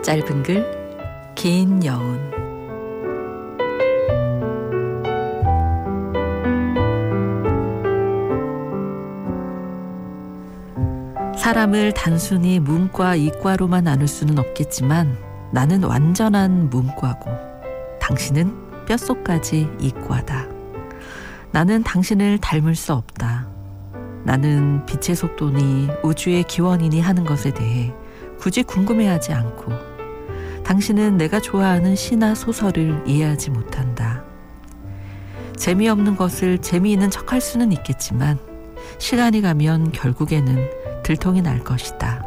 짧은 글, 긴 여운. 사람을 단순히 문과, 이과로만 나눌 수는 없겠지만 나는 완전한 문과고 당신은 뼛속까지 이과다. 나는 당신을 닮을 수 없다. 나는 빛의 속도니 우주의 기원이니 하는 것에 대해 굳이 궁금해하지 않고 당신은 내가 좋아하는 시나 소설을 이해하지 못한다. 재미없는 것을 재미있는 척할 수는 있겠지만 시간이 가면 결국에는 들통이 날 것이다.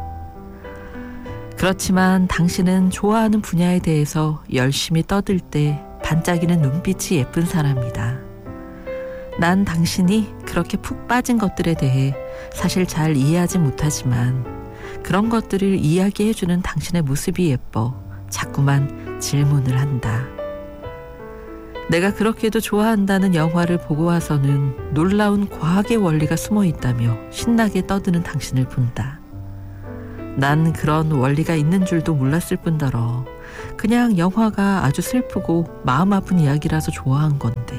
그렇지만 당신은 좋아하는 분야에 대해서 열심히 떠들 때 반짝이는 눈빛이 예쁜 사람이다. 난 당신이 그렇게 푹 빠진 것들에 대해 사실 잘 이해하지 못하지만 그런 것들을 이야기해주는 당신의 모습이 예뻐 자꾸만 질문을 한다. 내가 그렇게도 좋아한다는 영화를 보고 와서는 놀라운 과학의 원리가 숨어 있다며 신나게 떠드는 당신을 본다. 난 그런 원리가 있는 줄도 몰랐을 뿐더러 그냥 영화가 아주 슬프고 마음 아픈 이야기라서 좋아한 건데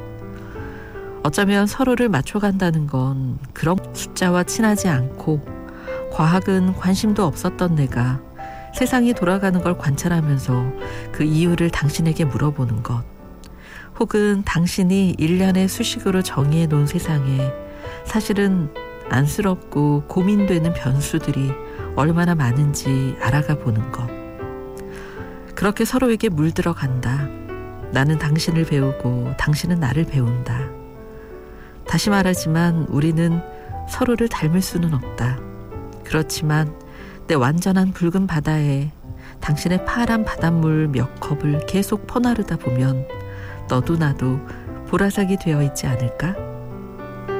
어쩌면 서로를 맞춰간다는 건 그런 숫자와 친하지 않고 과학은 관심도 없었던 내가 세상이 돌아가는 걸 관찰하면서 그 이유를 당신에게 물어보는 것, 혹은 당신이 일련의 수식으로 정의해 놓은 세상에 사실은 안쓰럽고 고민되는 변수들이 얼마나 많은지 알아가 보는 것. 그렇게 서로에게 물들어 간다. 나는 당신을 배우고 당신은 나를 배운다. 다시 말하지만 우리는 서로를 닮을 수는 없다. 그렇지만 내 완전한 붉은 바다에 당신의 파란 바닷물 몇 컵을 계속 퍼나르다 보면 너도 나도 보라색이 되어 있지 않을까?